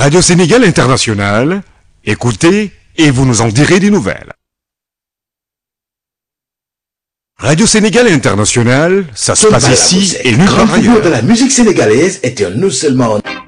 Radio Sénégal International, écoutez et vous nous en direz des nouvelles. Radio Sénégal International, ça se passe ici et nulle part ailleurs. Le de la musique sénégalaise est non seulement